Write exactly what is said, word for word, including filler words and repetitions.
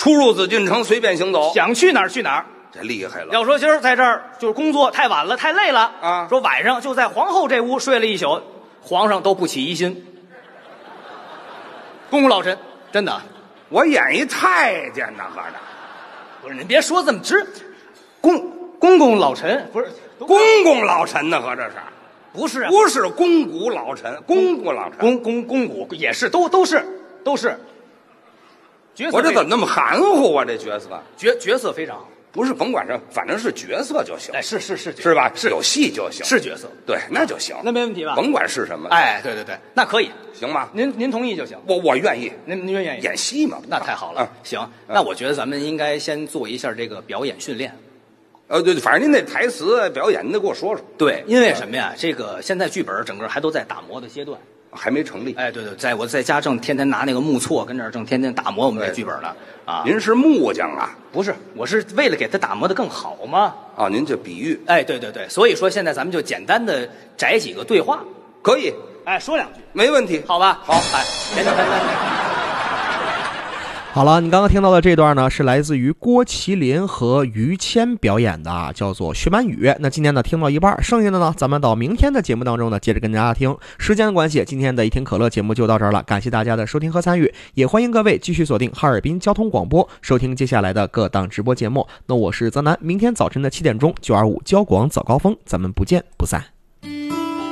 出入紫禁城随便行走， 想去哪儿去哪儿。 这厉害了。 要说今儿在这儿就是工作太晚了，太累了啊， 说晚上就在皇后这屋睡了一宿，皇上都不起疑心。公公老臣，真的， 我演一太监呢，合着不是您别说这么直，公公公老臣不是公公老臣呢，合着是不是、啊、 不是公古老臣，公古老臣， 公公公古也是，都都是都是。角色我这怎么那么含糊啊？这角色角角色非常好， 不是甭管是，反正是角色就行。 哎，是是是是吧？是有戏就行， 是角色， 对，那就行， 那没问题吧？ 甭管是什么， 哎，对对对，那可以， 行吗？ 您您同意就行。 我我愿意， 您您愿意演戏嘛？ 那太好了。 嗯、 行，那我觉得咱们应该先做一下这个表演训练。 呃，对，反正您那台词表演，您得给我说说。 对，因为什么呀？这个现在剧本整个还都在打磨的阶段。 还没成立。 哎，对对，在我在家正天天拿那个木锉跟这儿正天天打磨我们这剧本呢。啊， 您是木匠啊？ 不是，我是为了给它打磨的更好嘛。 哦，您这比喻。 哎，对对对，所以说现在咱们就简单的摘几个对话， 可以。 哎，说两句， 没问题， 好吧？ 好， 哎，简简单单。 好了，你刚刚听到的这段呢，是来自于郭麒麟和于谦表演的啊，叫做《薛蛮语》。那今天呢，听到一半，剩下的呢，咱们到明天的节目当中呢，接着跟大家听。时间的关系，今天的一听可乐节目就到这儿了，感谢大家的收听和参与，也欢迎各位继续锁定哈尔滨交通广播，收听接下来的各档直播节目。那我是泽南，明天早晨的七点钟，九二五交广早高峰，咱们不见不散。